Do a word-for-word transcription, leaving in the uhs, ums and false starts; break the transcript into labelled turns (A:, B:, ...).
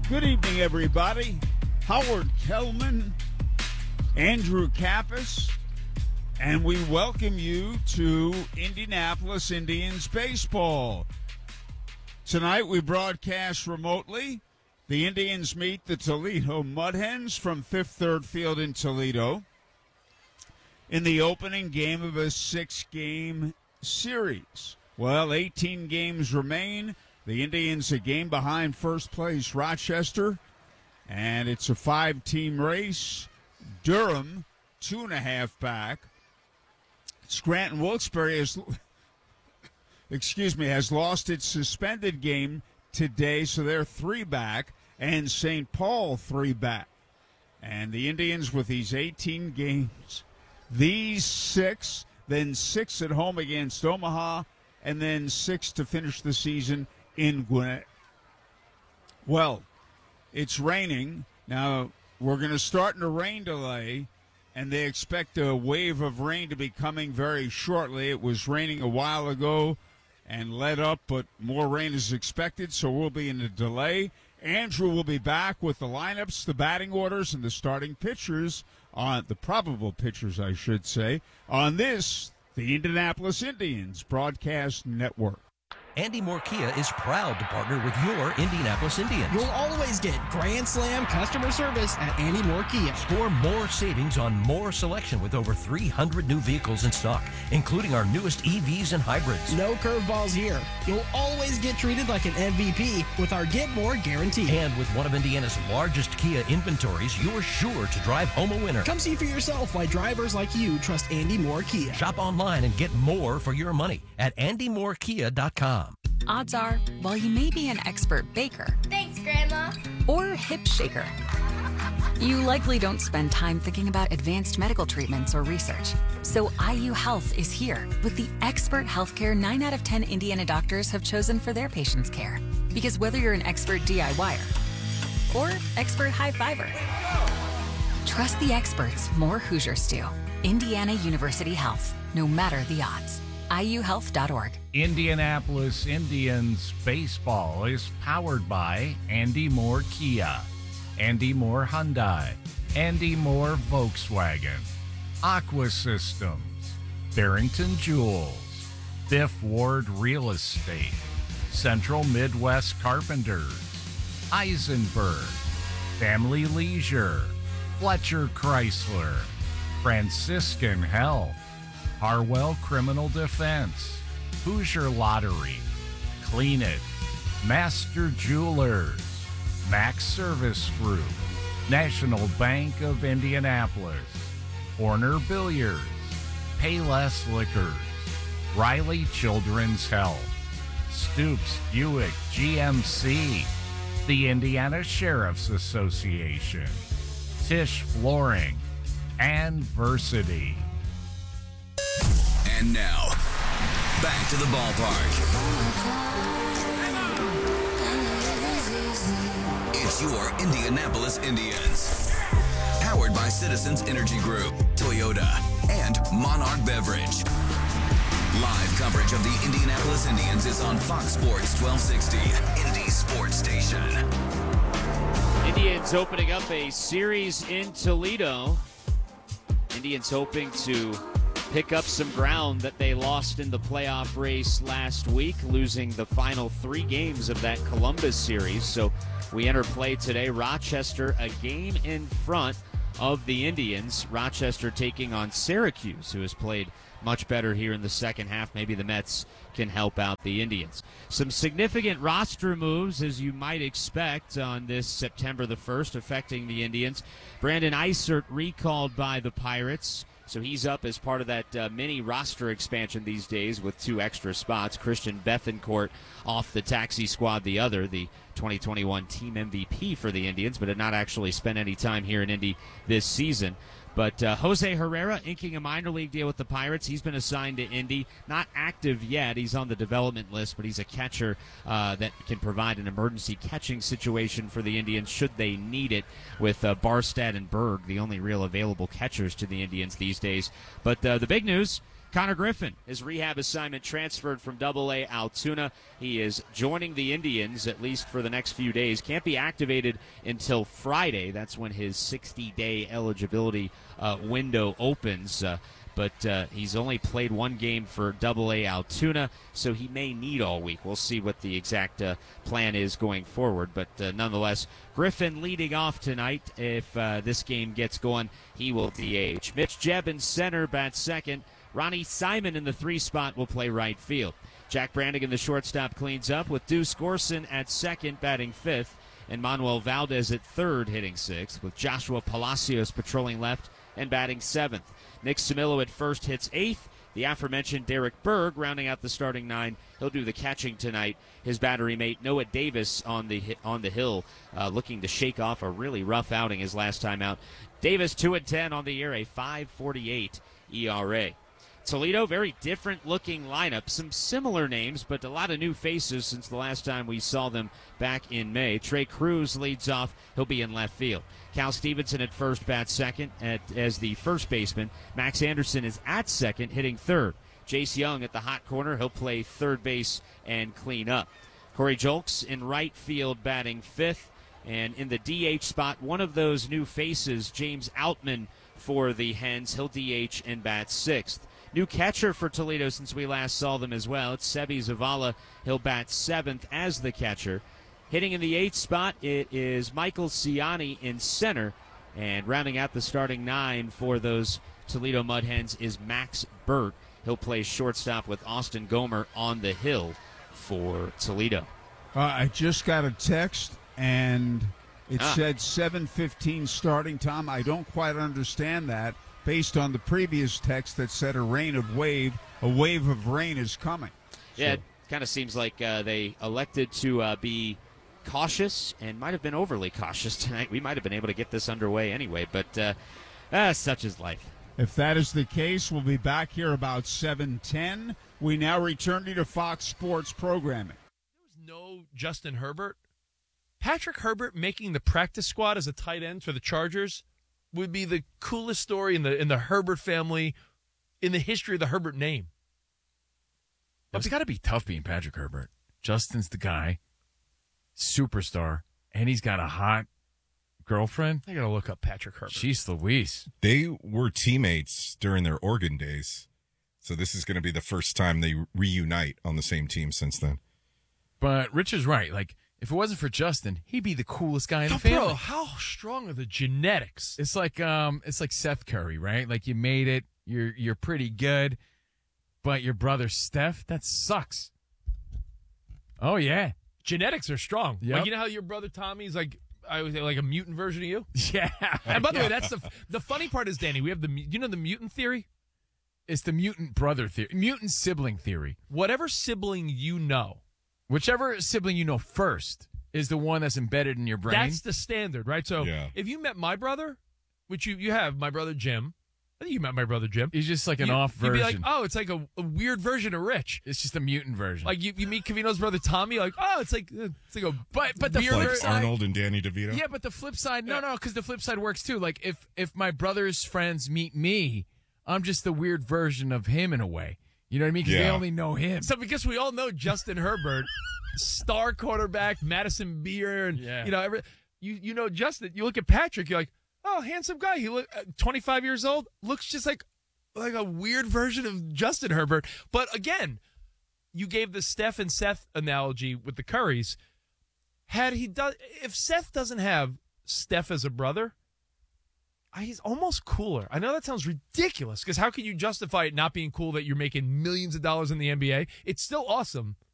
A: Good evening, everybody. Howard Kellman, Andrew Kappas, and we welcome you to Indianapolis Indians baseball. Tonight we broadcast remotely. The Indians meet the Toledo Mud Hens from Fifth Third Field in Toledo in the opening game of a six-game series. Well, eighteen games remain. The Indians a game behind first place Rochester, and it's a five-team race. Durham, two and a half back. Scranton Wilkes-Barre has, excuse me, has lost its suspended game today, so they're three back, and Saint Paul three back. And the Indians with these eighteen games, these six, then six at home against Omaha, and then six to finish the season in Gwinnett. Well, it's raining. Now, we're going to start in a rain delay, and they expect a wave of rain to be coming very shortly. It was raining a while ago and let up, but more rain is expected, so we'll be in a delay. Andrew will be back with the lineups, the batting orders, and the starting pitchers, on the probable pitchers, I should say, on this, the Indianapolis Indians Broadcast Network.
B: Andy Moore Kia is proud to partner with your Indianapolis Indians.
C: You'll always get Grand Slam customer service at Andy Moore Kia.
B: Score more savings on more selection with over three hundred new vehicles in stock, including our newest E Vs and hybrids.
C: No curveballs here. You'll always get treated like an M V P with our Get More guarantee.
B: And with one of Indiana's largest Kia inventories, you're sure to drive home a winner.
C: Come see for yourself why drivers like you trust Andy Moore Kia.
B: Shop online and get more for your money at andy moore kia dot com.
D: Odds are, while you may be an expert baker,
E: thanks, Grandma,
D: or hip shaker, you likely don't spend time thinking about advanced medical treatments or research. So I U Health is here with the expert healthcare nine out of ten Indiana doctors have chosen for their patients' care. Because whether you're an expert D I Y er or expert high-fiver, trust the experts more Hoosiers do. Indiana University Health, no matter the odds. I U health dot org.
F: Indianapolis Indians baseball is powered by Andy Moore Kia, Andy Moore Hyundai, Andy Moore Volkswagen, Aqua Systems, Barrington Jewels, Fifth Ward Real Estate, Central Midwest Carpenters, Eisenberg, Family Leisure, Fletcher Chrysler, Franciscan Health, Harwell Criminal Defense, Hoosier Lottery, Clean It, Master Jewelers, Max Service Group, National Bank of Indianapolis, Horner Billiards, Payless Liquors, Riley Children's Health, Stoops Buick G M C, the Indiana Sheriff's Association, Tisch Flooring, and Versity.
G: And now, back to the ballpark. It's your Indianapolis Indians. Powered by Citizens Energy Group, Toyota, and Monarch Beverage. Live coverage of the Indianapolis Indians is on Fox Sports twelve sixty, Indy Sports Station.
H: Indians opening up a series in Toledo. Indians hoping to pick up some ground that they lost in the playoff race last week, losing the final three games of that Columbus series. So we enter play today. Rochester a game in front of the Indians. Rochester taking on Syracuse, who has played much better here in the second half. Maybe the Mets can help out the Indians. Some significant roster moves, as you might expect, on this September the first, affecting the Indians. Brandon Eisert recalled by the Pirates. So he's up as part of that uh, mini roster expansion these days with two extra spots. Christian Bethancourt off the taxi squad, the other, the twenty twenty-one team M V P for the Indians, but had not actually spent any time here in Indy this season. But uh, Jose Herrera inking a minor league deal with the Pirates. He's been assigned to Indy. Not active yet. He's on the development list, but he's a catcher uh, that can provide an emergency catching situation for the Indians should they need it, with uh, Barstad and Berg, the only real available catchers to the Indians these days. But uh, the big news Connor Griffin, his rehab assignment transferred from Double A Altoona. He is joining the Indians, at least for the next few days. Can't be activated until Friday. That's when his sixty-day eligibility uh, window opens. Uh, but uh, he's only played one game for Double A Altoona, so he may need all week. We'll see what the exact uh, plan is going forward. But uh, nonetheless, Griffin leading off tonight. If uh, this game gets going, he will D H. Mitch Jebb in center, bats second. Ronnie Simon in the three spot will play right field. Jack Brannigan, the shortstop, cleans up with Deuce Gorson at second, batting fifth, and Manuel Valdez at third, hitting sixth, with Joshua Palacios patrolling left and batting seventh. Nick Samillo at first hits eighth. The aforementioned Derek Berg rounding out the starting nine. He'll do the catching tonight. His battery mate Noah Davis on the on the hill, uh, looking to shake off a really rough outing his last time out. Davis two and ten on the year, a five forty-eight E R A. Toledo, very different looking lineup. Some similar names, but a lot of new faces since the last time we saw them back in May. Trey Cruz leads off. He'll be in left field. Cal Stevenson at first, bats second at, as the first baseman. Max Anderson is at second, hitting third. Jace Young at the hot corner. He'll play third base and clean up. Corey Julks in right field, batting fifth. And in the D H spot, one of those new faces, James Outman for the Hens. He'll D H and bat sixth. New catcher for Toledo since we last saw them as well. It's Sebi Zavala. He'll bat seventh as the catcher. Hitting in the eighth spot, it is Michael Ciani in center. And rounding out the starting nine for those Toledo Mud Hens is Max Burt. He'll play shortstop with Austin Gomer on the hill for Toledo.
A: Uh, I just got a text, and it
H: ah.
A: said seven fifteen starting time. I don't quite understand that, based on the previous text that said a rain of wave, a wave of rain is coming.
H: Yeah,
A: So-
H: it kind of seems like uh, they elected to uh, be cautious and might have been overly cautious tonight. We might have been able to get this underway anyway, but uh, ah, such is life.
A: If that is the case, we'll be back here about seven ten. We now return you to Fox Sports programming.
E: There was no Justin Herbert. Patrick Herbert making the practice squad as a tight end for the Chargers would be the coolest story in the in the Herbert family, in the history of the Herbert name.
F: It's got to be tough being Patrick Herbert. Justin's the guy, superstar, and he's got a hot girlfriend.
E: I got to look up Patrick Herbert.
F: Jeez Louise.
I: They were teammates during their Oregon days, so this is going to be the first time they reunite on the same team since then.
F: But Rich is right. Like, if it wasn't for Justin, he'd be the coolest guy in the
E: Oh,
F: family.
E: bro, how strong are the genetics?
F: It's like um, it's like Seth Curry, right? Like you made it, you're you're pretty good, but your brother Steph, that sucks. Oh yeah,
E: Genetics are strong.
F: Yep.
E: Like, you know how your brother Tommy's like, I was like a mutant version of you?
F: yeah.
E: And by the way, that's the the funny part is, Danny, we have the, you know the mutant theory?
F: It's the mutant brother theory, mutant sibling theory.
E: Whatever sibling you know,
F: Whichever sibling you know first is the one that's embedded in your brain.
E: that's the standard, right? So
I: Yeah.
E: if you met my brother, which you, you have, my brother Jim, I think you met my brother Jim.
F: He's just like an
E: you,
F: off
E: You'd
F: version.
E: be like, oh, it's like a, a weird version of Rich.
F: It's just a mutant version.
E: Like you, you meet Cavino's brother Tommy, like, oh, it's like uh, it's like a
F: but but the
E: weird
F: flip
I: Like
F: side,
I: Arnold and Danny DeVito?
F: yeah, but the flip side, no, no, because the flip side works too. Like if if my brother's friends meet me, I'm just the weird version of him in a way. You know what I mean? Because they
I: Yeah.
F: only know him.
E: So because we all know Justin Herbert, star quarterback, Madison Beer, and
F: Yeah.
E: you know, every, you you know Justin. You look at Patrick, you're like, oh, handsome guy. He look uh, twenty-five years old, looks just like like a weird version of Justin Herbert. But again, you gave the Steph and Seth analogy with the Currys. Had he done, if Seth doesn't have Steph as a brother, he's almost cooler. I know that sounds ridiculous because how can you justify it not being cool that you're making millions of dollars in the N B A? It's still awesome